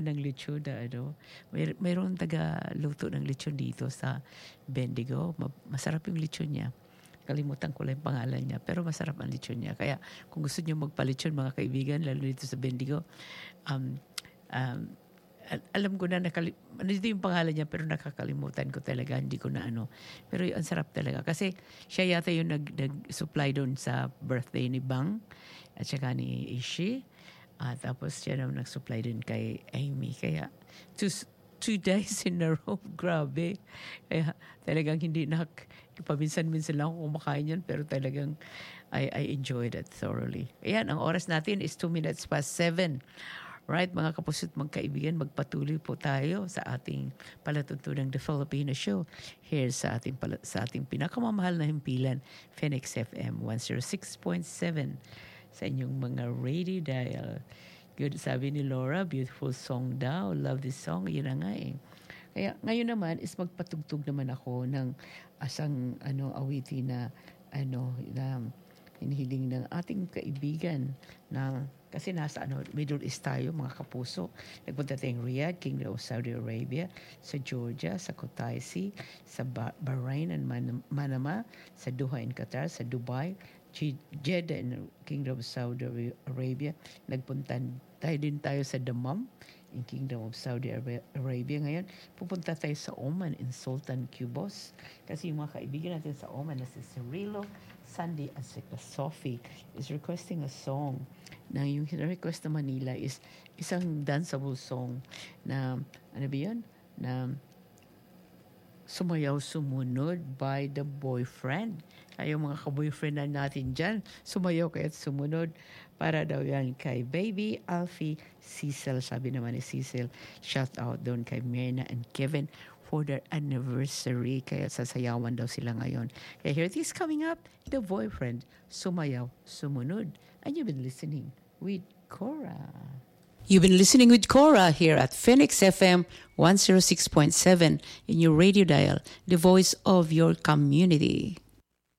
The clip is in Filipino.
ng lechon na mayroong taga-luto ng lechon dito sa Bendigo. Masarap yung lechon niya. Kalimutan ko lang yung pangalan niya, pero masarap ang lechon niya. Kaya kung gusto niyo magpalechon, mga kaibigan, lalo dito sa Bendigo, alam ko na dito yung pangalan niya, pero nakakalimutan ko talaga, hindi ko na Pero ang sarap talaga. Kasi siya yata yung nag-supply doon sa birthday ni Bang at saka ni Ishi. Tapos siya naman nag-supply din kay Amy. Kaya, two days in a row, grabe. Kaya talagang hindi paminsan-minsan lang ako kumakain yan, pero talagang I enjoyed it thoroughly. Ayan, ang oras natin is 7:02. Right, mga kapuso't magkaibigan, magpatuloy po tayo sa ating palatuntunang The Filipino Show here sa ating pinakamamahal na himpilan, Phoenix FM 106.7. Sa inyong mga radio dial. Good, sabi ni Laura, beautiful song daw. Love this song. Yun na nga eh. Kaya ngayon naman is magpatugtog naman ako ng asang awiti na hinihiling ng ating kaibigan na kasi nasa Middle East tayo, mga kapuso. Nagpunta tayong Riyadh, Kingdom of Saudi Arabia, sa Georgia, sa Kutaisi, sa Bahrain and Manama, sa Doha in Qatar, sa Dubai, Jeddah in Kingdom of Saudi Arabia. Nagpunta din tayo sa Dammam in Kingdom of Saudi Arabia. Ngayon, pupunta tayo sa Oman in Sultan Qubos. Kasi yung mga kaibigan natin sa Oman na si Cirilo, Sandy at si Sophie is requesting a song. Na yung request na Manila is isang danceable song na, na Sumayaw Sumunod by The Boyfriend. Ay, yung mga ka-boyfriend na natin dyan, sumayaw kaya't sumunod. Para daw yan kay Baby, Alfie, Cecil. Sabi naman ni Cecil, shout out doon kay Myrna and Kevin for their anniversary. Kaya sasayawan daw sila ngayon. Kaya here it is coming up, The Boyfriend, Sumayaw Sumunod. And you've been listening with Cora. You've been listening with Cora here at Phoenix FM 106.7 in your radio dial, the voice of your community.